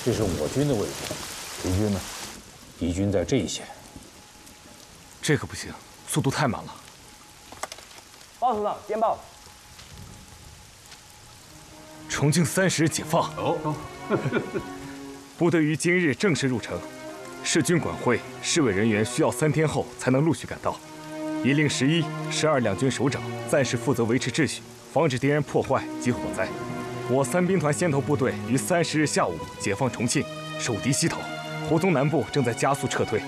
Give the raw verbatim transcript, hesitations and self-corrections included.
这是我军的位置，敌军呢？敌军在这一线。 这可不行，速度太慢了。 报首长，电报。 重庆三十解放。哦。部队于今日正式入城，市军管会、市委人员需要三天后才能陆续赶到。已令十一、十二两军首长暂时负责维持秩序，防止敌人破坏及火灾。我三兵团先头部队于三十日下午解放重庆，守敌西逃。胡宗南部正在加速撤退，